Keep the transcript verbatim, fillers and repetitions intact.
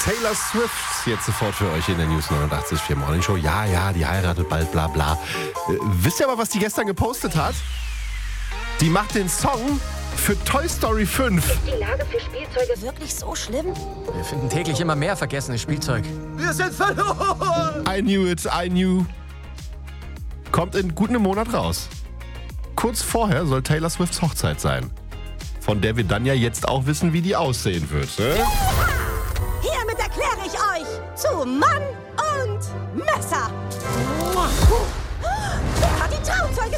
Taylor Swift jetzt sofort für euch in der News neunundachtzig Komma vier Morning Show. Ja, ja, die heiratet bald, bla bla. Äh, wisst ihr aber, was die gestern gepostet hat? Die macht den Song für Toy Story fünf. Ist die Lage für Spielzeuge wirklich so schlimm? Wir finden täglich immer mehr vergessenes Spielzeug. Wir sind verloren! I knew it, I knew. Kommt in gut einem Monat raus. Kurz vorher soll Taylor Swifts Hochzeit sein. Von der wir dann ja jetzt auch wissen, wie die aussehen wird. Ne? Hiermit erkläre ich euch zu Mann und Messer.